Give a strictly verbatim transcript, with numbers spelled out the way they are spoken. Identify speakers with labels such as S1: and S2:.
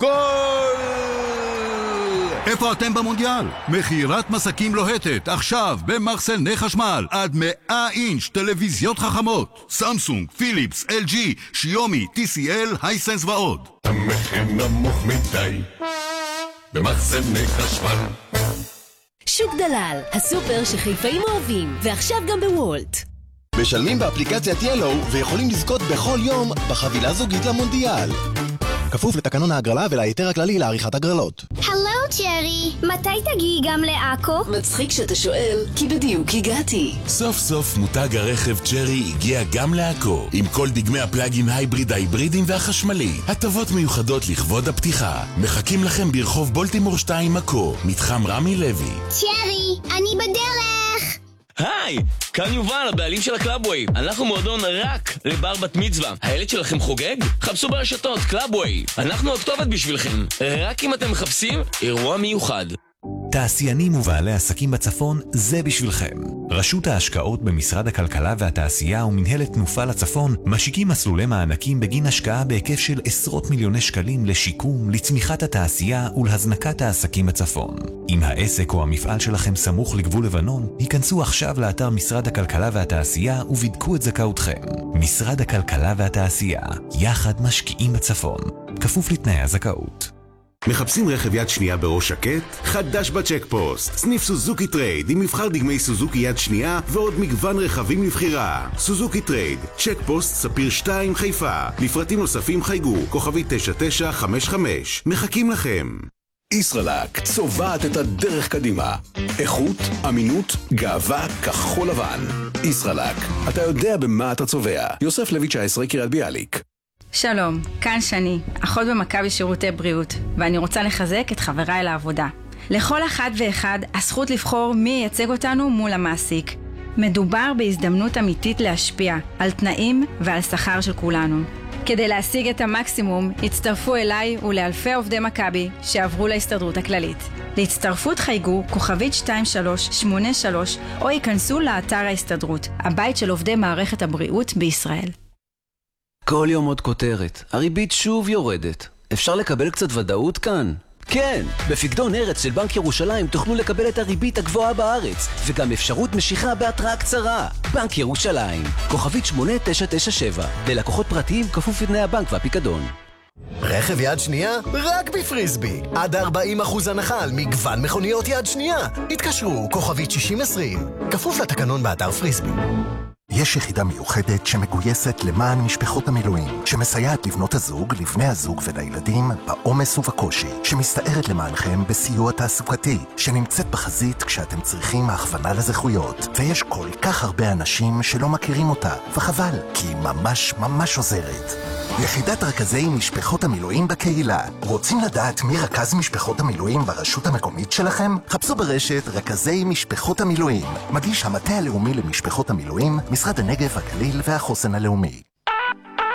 S1: גול!
S2: איפה אתם במונדיאל? מכירת מסקים לוהטת, עכשיו במחסני חשמל, עד מאה אינץ' טלוויזיות חכמות, סמסונג, פיליפס, אל ג'י, שיומי, טי סי אל, הייסנס ועוד.
S3: המחיר נמוך מדי במחסני חשמל.
S4: שוק דלל, הסופר שחיפאים אוהבים, ועכשיו גם בוולט.
S5: משלמים באפליקציית ילו ויכולים לזכות בכל יום בחבילה זוגית למונדיאל. כפוף לתקנון ההגרלה ולהיתר הכללי לעריכת הגרלות.
S6: הלו ג'רי, מתי תגיעי גם לעכו?
S4: מצחיק שאתה שואל, כי בדיוק הגעתי.
S7: סוף סוף מותג הרכב ג'רי הגיע גם לעכו, עם כל דגמי הפלאגין הייבריד, ההיברידים והחשמלי. הטבות מיוחדות לכבוד הפתיחה. מחכים לכם ברחוב בולטימור שתיים עכו, מתחם רמי לוי.
S6: ג'רי, אני בדרך!
S8: היי, כאן יובל, הבעלים של הקלאבווי. אנחנו מועדון רק לבר בת מצווה. הילד שלכם חוגג? חפשו ברשתות, קלאבווי. אנחנו הכתובת בשבילכם. רק אם אתם מחפשים אירוע מיוחד.
S9: תעשיינים ובעלי עסקים בצפון, זה בשבילכם. רשות ההשקעות במשרד הכלכלה והתעשייה ומנהלת תנופה לצפון משיקים מסלולי מענקים בגין השקעה בהיקף של עשרות מיליוני שקלים לשיקום, לצמיחת התעשייה ולהזנקת העסקים בצפון. אם העסק או המפעל שלכם סמוך לגבול לבנון, היכנסו עכשיו לאתר משרד הכלכלה והתעשייה ובדקו את זכאותכם. משרד הכלכלה והתעשייה, יחד משקיעים בצפון. כפוף לתנאי הזכאות.
S10: מחפשים רכב יד שנייה בראש שקט? חדש בצ'ק פוסט. סניף סוזוקי טרייד עם מבחר דגמי סוזוקי יד שנייה ועוד מגוון רכבים לבחירה. סוזוקי טרייד, צ'ק פוסט ספיר שתיים חיפה. לפרטים נוספים חייגו, כוכבי תשע תשע חמש חמש. מחכים לכם.
S11: ישראלק צובעת את הדרך קדימה. איכות, אמינות, גאווה, כחול לבן. ישראלק, אתה יודע במה אתה צובע. יוסף לוי תשע עשרה קריית ביאליק.
S12: שלום, כאן שני, אחות במכבי שירותי בריאות, ואני רוצה לחזק את חבריי לעבודה. לכל אחד ואחד הזכות לבחור מי ייצג אותנו מול המעסיק. מדובר בהזדמנות אמיתית להשפיע על תנאים ועל שכר של כולנו. כדי להשיג את המקסימום, הצטרפו אליי ולאלפי עובדי מכבי שעברו להסתדרות הכללית. להצטרפות חייגו כוכבית שתיים שלוש שמונה שלוש או ייכנסו לאתר ההסתדרות, הבית של עובדי מערכת הבריאות בישראל.
S13: כל יום עוד כותרת, הריבית שוב יורדת. אפשר לקבל קצת ודאות כאן? כן, בפקדון ארץ של בנק ירושלים תוכלו לקבל את הריבית הגבוהה בארץ, וגם אפשרות משיכה בהתראה קצרה. בנק ירושלים, כוכבית שמונה תשע תשע שבע, ללקוחות פרטיים כפוף לתנאי הבנק והפיקדון.
S5: רכב יד שנייה? רק בפריסבי. עד ארבעים אחוז הנחה על מגוון מכוניות יד שנייה. התקשרו, כוכבית שישים עשרים. כפוף לתקנון באתר פריסבי.
S14: יש יחידה מיוחדת שמגויסת למען משפחות המילואים, שמסייעת לבנות הזוג, לבני הזוג ולילדים בעומס ובקושי, שמסתערת למענכם בסיוע תעסוקתי, שנמצאת בחזית כשאתם צריכים הכוונה לזכויות. ויש כל כך הרבה אנשים שלא מכירים אותה, וחבל, כי היא ממש ממש עוזרת. יחידת רכזי משפחות המילואים בקהילה. רוצים לדעת מי רכז משפחות המילואים ברשות המקומית שלכם? חפשו ברשת רכזי משפחות המילואים. מגיש המטה הלאומי למשפחות המילואים, משרד הנגב, הגליל והחוסן הלאומי.